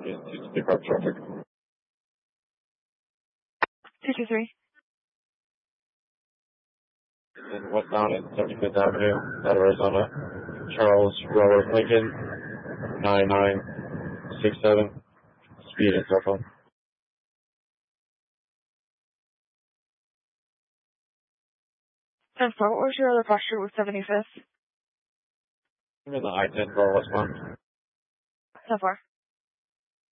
to pick up traffic. 223. And westbound at 75th Avenue, out of Arizona. Charles Robert Lincoln, 9967. Speed and cell phone. And what was your other posture with 75th? I'm in the I-10 car westbound. So far.